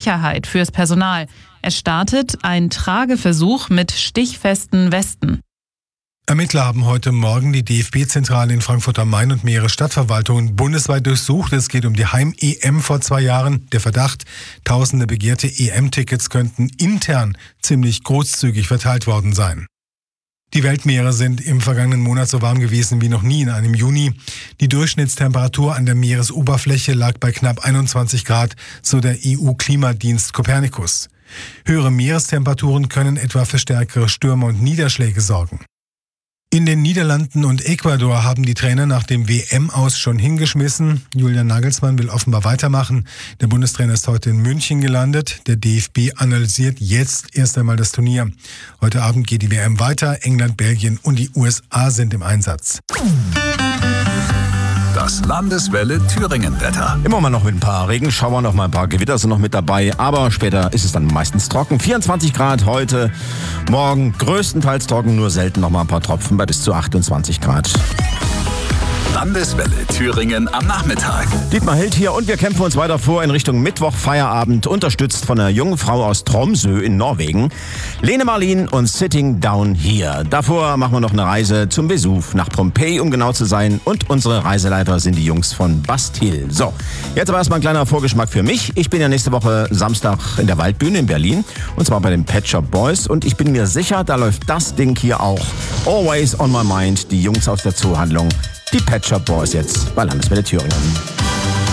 Sicherheit fürs Personal. Es startet ein Trageversuch mit stichfesten Westen. Ermittler haben heute Morgen die DFB-Zentrale in Frankfurt am Main und mehrere Stadtverwaltungen bundesweit durchsucht. Es geht um die Heim-EM vor 2 Jahren. Der Verdacht, tausende begehrte EM-Tickets könnten intern ziemlich großzügig verteilt worden sein. Die Weltmeere sind im vergangenen Monat so warm gewesen wie noch nie in einem Juni. Die Durchschnittstemperatur an der Meeresoberfläche lag bei knapp 21 Grad, so der EU-Klimadienst Copernicus. Höhere Meerestemperaturen können etwa für stärkere Stürme und Niederschläge sorgen. In den Niederlanden und Ecuador haben die Trainer nach dem WM-Aus schon hingeschmissen. Julian Nagelsmann will offenbar weitermachen. Der Bundestrainer ist heute in München gelandet. Der DFB analysiert jetzt erst einmal das Turnier. Heute Abend geht die WM weiter. England, Belgien und die USA sind im Einsatz. Das Landeswelle Thüringen-Wetter. Immer mal noch mit ein paar Regenschauern, noch mal ein paar Gewitter sind noch mit dabei, aber später ist es dann meistens trocken. 24 Grad heute, morgen größtenteils trocken, nur selten noch mal ein paar Tropfen bei bis zu 28 Grad. Landeswelle Thüringen am Nachmittag. Dietmar Hild hier und wir kämpfen uns weiter vor in Richtung Mittwoch Feierabend, unterstützt von einer jungen Frau aus Tromsø in Norwegen. Lene Marlin und Sitting Down Here. Davor machen wir noch eine Reise zum Vesuv, nach Pompeji, um genau zu sein. Und unsere Reiseleiter sind die Jungs von Bastille. So, jetzt aber erstmal ein kleiner Vorgeschmack für mich. Ich bin ja nächste Woche Samstag in der Waldbühne in Berlin. Und zwar bei den Pet Shop Boys. Und ich bin mir sicher, da läuft das Ding hier auch. Always on my mind, die Jungs aus der Zoohandlung. Die Pet Shop Boys jetzt bei Landeswelle Thüringen.